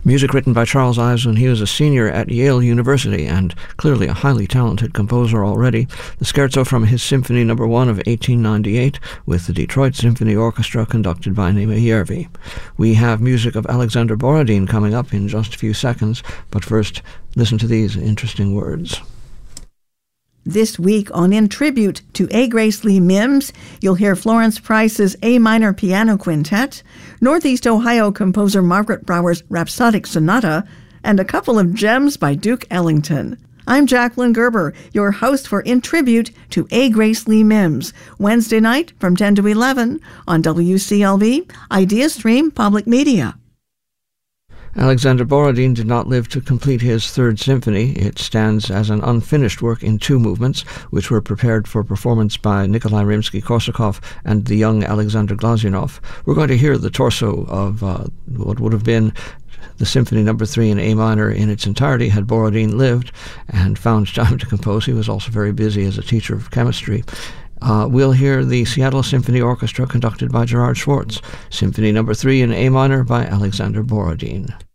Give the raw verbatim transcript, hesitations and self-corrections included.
Music written by Charles Ives when he was a senior at Yale University, and clearly a highly talented composer already. The scherzo from his Symphony Number One of eighteen ninety-eight, with the Detroit Symphony Orchestra conducted by Nema Järvi. We have music of Alexander Borodin coming up in just a few seconds, but first, listen to these interesting words. This week on In Tribute to A. Grace Lee Mims, you'll hear Florence Price's A Minor Piano Quintet, Northeast Ohio composer Margaret Brower's Rhapsodic Sonata, and a couple of gems by Duke Ellington. I'm Jacqueline Gerber, your host for In Tribute to A. Grace Lee Mims, Wednesday night from ten to eleven on W C L V, IdeaStream Public Media. Alexander Borodin did not live to complete his Third Symphony. It stands as an unfinished work in two movements, which were prepared for performance by Nikolai Rimsky-Korsakov and the young Alexander Glazunov. We're going to hear the torso of uh, what would have been the Symphony Number Three in A minor in its entirety had Borodin lived and found time to compose. He was also very busy as a teacher of chemistry. Uh, we'll hear the Seattle Symphony Orchestra conducted by Gerard Schwartz, Symphony Number Three in A minor by Alexander Borodin.